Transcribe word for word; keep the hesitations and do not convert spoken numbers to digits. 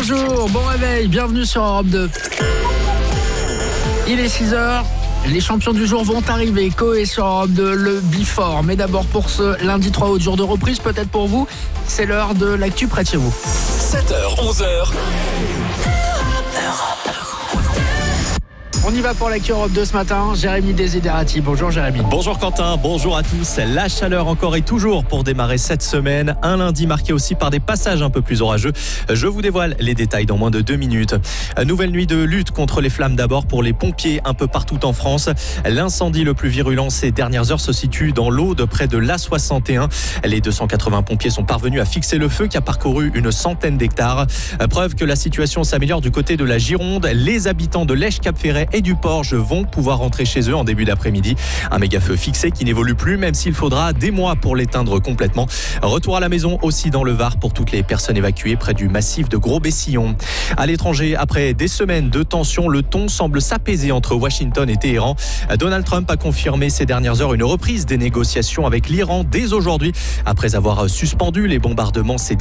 bonjour, bon réveil, bienvenue sur Europe deux. Il est six heures, les champions du jour vont arriver. Coé sur Europe deux, le Before. Mais d'abord pour ce lundi trois août, jour de reprise, peut-être pour vous, c'est l'heure de l'actu près de chez vous. sept heures, onze heures. On y va pour l'actu Europe deux ce matin. Jérémy Desiderati. Bonjour Jérémy. Bonjour Quentin, bonjour à tous. La chaleur encore et toujours pour démarrer cette semaine. Un lundi marqué aussi par des passages un peu plus orageux. Je vous dévoile les détails dans moins de deux minutes. Nouvelle nuit de lutte contre les flammes d'abord pour les pompiers un peu partout en France. L'incendie le plus virulent ces dernières heures se situe dans l'Aude près de l'A soixante et un. Les deux cent quatre-vingts pompiers sont parvenus à fixer le feu qui a parcouru une centaine d'hectares. Preuve que la situation s'améliore du côté de la Gironde. Les habitants de Lèche-Cap-Ferret et du Porge vont pouvoir rentrer chez eux en début d'après-midi. Un méga feu fixé qui n'évolue plus, même s'il faudra des mois pour l'éteindre complètement. Retour à la maison aussi dans le Var pour toutes les personnes évacuées près du massif de Gros-Bessillon. À l'étranger, après des semaines de tension, le ton semble s'apaiser entre Washington et Téhéran. Donald Trump a confirmé ces dernières heures une reprise des négociations avec l'Iran dès aujourd'hui, après avoir suspendu les bombardements ces